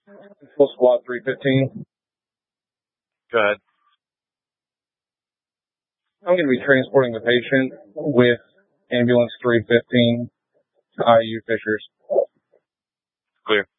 Full squad 315. Go ahead. I'm going to be transporting the patient with ambulance 315 to IU Fishers. Clear.